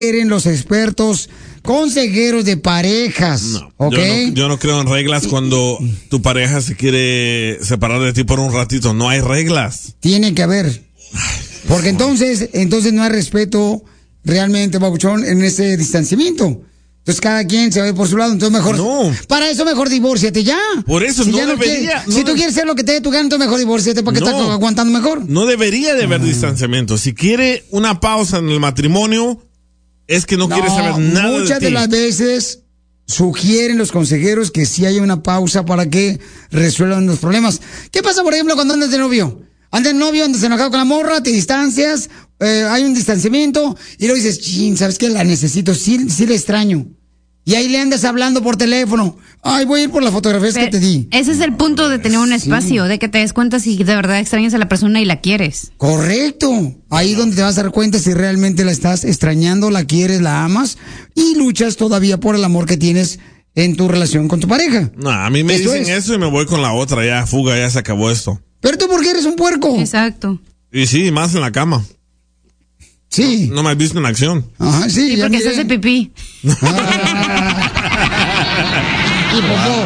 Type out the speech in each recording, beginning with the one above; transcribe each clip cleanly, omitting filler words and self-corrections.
sugieren los expertos consejeros de parejas. No, ¿Ok? yo no creo en reglas cuando tu pareja se quiere separar de ti por un ratito. No hay reglas. Tiene que haber. Porque entonces no hay respeto realmente, babuchón, en ese distanciamiento. Entonces cada quien se va a ir por su lado, entonces mejor... No. Para eso mejor divórciate ya. Por eso si no ya debería... si tú quieres hacer lo que te dé tu gana, entonces mejor divórciate para que estás aguantando mejor. No debería de haber distanciamiento. Si quiere una pausa en el matrimonio, es que no quiere saber nada de ti. Muchas de las veces sugieren los consejeros que sí haya una pausa para que resuelvan los problemas. ¿Qué pasa, por ejemplo, cuando andas de novio? Andas de novio, andas enojado con la morra, te distancias, hay un distanciamiento, y luego dices, chin, ¿sabes qué? La necesito, sí la extraño. Y ahí le andas hablando por teléfono. Ay, voy a ir por las fotografías que te di. Ese es el punto de tener un espacio, de que te des cuenta si de verdad extrañas a la persona y la quieres. Correcto. Ahí donde te vas a dar cuenta si realmente la estás extrañando, la quieres, la amas, y luchas todavía por el amor que tienes en tu relación con tu pareja. No, a mí me dicen eso y me voy con la otra, ya, fuga, ya se acabó esto. Pero tú, ¿por qué eres un puerco? Exacto. Y sí, más en la cama. Sí. No me has visto en acción. Ajá, sí. Sí, porque se hace pipí. Y popó.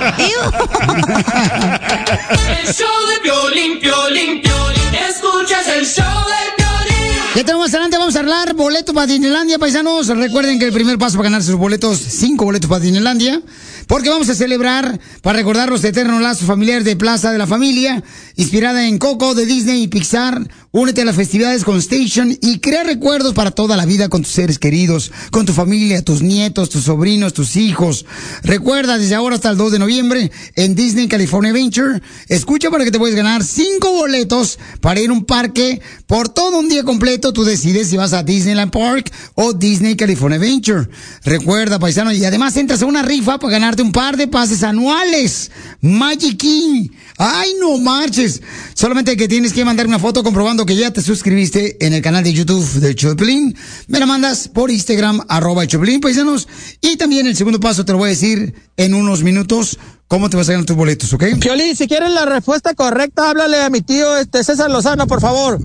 El show de Piolín, Piolín, Piolín. Escuchas el show de Piolín. Ya tenemos más adelante, vamos a hablar boletos para Disneylandia, paisanos. Recuerden que el primer paso para ganar sus boletos, 5 boletos para Disneylandia. Porque vamos a celebrar, para recordar los eternos lazos familiares de Plaza de la Familia, inspirada en Coco de Disney y Pixar. Únete a las festividades con Station y crea recuerdos para toda la vida con tus seres queridos, con tu familia, tus nietos, tus sobrinos, tus hijos. Recuerda, desde ahora hasta el 2 de noviembre, en Disney California Adventure, escucha para que te puedes ganar 5 boletos para ir a un parque por todo un día completo. Tú decides si vas a Disneyland Park o Disney California Adventure. Recuerda, paisano, y además entras a una rifa para ganarte un par de pases anuales. Magic Key. ¡Ay, no marches! Solamente que tienes que mandar una foto comprobando que ya te suscribiste en el canal de YouTube de Choplin. Me la mandas por Instagram, @Choplin, paisanos. Y también el segundo paso te lo voy a decir en unos minutos. ¿Cómo te vas a ganar tus boletos, ok? Piolín, si quieres la respuesta correcta, háblale a mi tío César Lozano, por favor.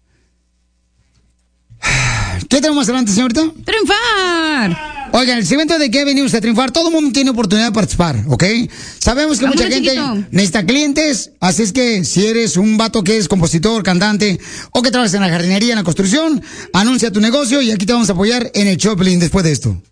¿Qué tenemos más adelante, señorita? ¡Triunfar! Oigan, el segmento de qué venimos a triunfar, todo el mundo tiene oportunidad de participar, ¿ok? Sabemos que mucha gente necesita clientes, así es que si eres un vato que es compositor, cantante, o que trabajas en la jardinería, en la construcción, anuncia tu negocio y aquí te vamos a apoyar en el Choplin después de esto.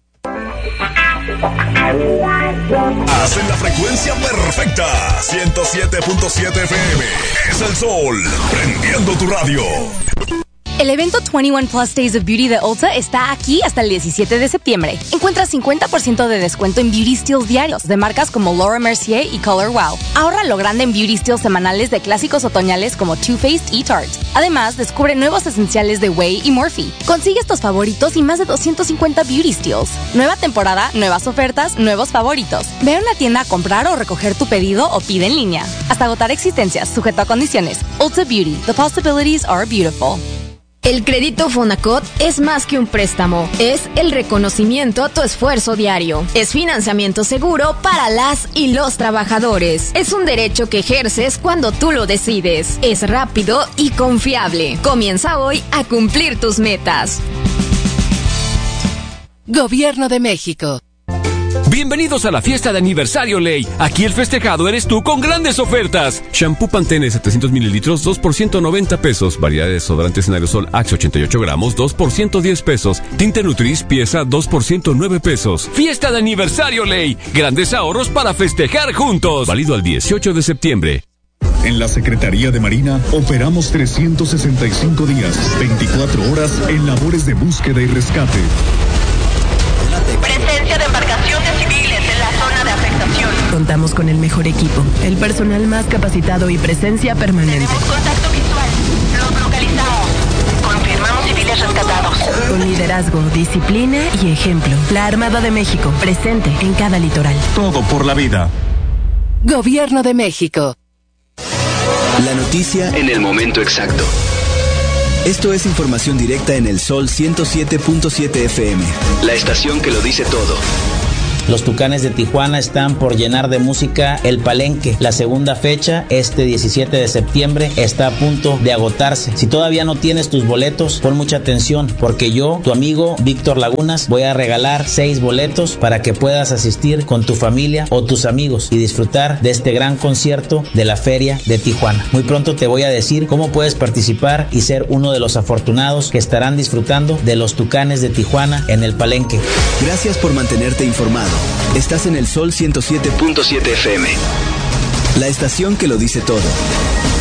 Hacen la frecuencia perfecta, 107.7 FM. Es el sol, prendiendo tu radio. El evento 21 Plus Days of Beauty de Ulta está aquí hasta el 17 de septiembre. Encuentra 50% de descuento en Beauty Steals diarios de marcas como Laura Mercier y Color Wow. Ahorra lo grande en Beauty Steals semanales de clásicos otoñales como Too Faced y Tarte. Además, descubre nuevos esenciales de Way y Morphe. Consigue estos favoritos y más de 250 Beauty Steals. Nueva temporada, nuevas ofertas, nuevos favoritos. Ve a una tienda a comprar o recoger tu pedido o pide en línea. Hasta agotar existencias, sujeto a condiciones. Ulta Beauty. The possibilities are beautiful. El crédito Fonacot es más que un préstamo, es el reconocimiento a tu esfuerzo diario. Es financiamiento seguro para las y los trabajadores. Es un derecho que ejerces cuando tú lo decides. Es rápido y confiable. Comienza hoy a cumplir tus metas. Gobierno de México. Bienvenidos a la fiesta de aniversario Ley. Aquí el festejado eres tú con grandes ofertas. Shampoo Pantene 700 mililitros, 2 por 190 pesos. Variedad de desodorantes en aerosol Axe 88 gramos, 2 por 110 pesos. Tinte Nutris pieza 2 por 109 pesos. Fiesta de aniversario Ley. Grandes ahorros para festejar juntos. Válido al 18 de septiembre. En la Secretaría de Marina operamos 365 días, 24 horas en labores de búsqueda y rescate. Presencia de embarcaciones civiles en la zona de afectación. Contamos con el mejor equipo, el personal más capacitado y presencia permanente. Tenemos contacto visual. Los localizamos. Confirmamos civiles rescatados. Con liderazgo, disciplina y ejemplo. La Armada de México, presente en cada litoral. Todo por la vida. Gobierno de México. La noticia en el momento exacto. Esto es información directa en el Sol 107.7 FM. La estación que lo dice todo. Los Tucanes de Tijuana están por llenar de música el Palenque. La segunda fecha, este 17 de septiembre, está a punto de agotarse. Si todavía no tienes tus boletos, pon mucha atención, porque yo, tu amigo Víctor Lagunas, voy a regalar 6 boletos para que puedas asistir con tu familia o tus amigos y disfrutar de este gran concierto de la Feria de Tijuana. Muy pronto te voy a decir cómo puedes participar y ser uno de los afortunados que estarán disfrutando de los Tucanes de Tijuana en el Palenque. Gracias por mantenerte informado. Estás en el Sol 107.7 FM. La estación que lo dice todo.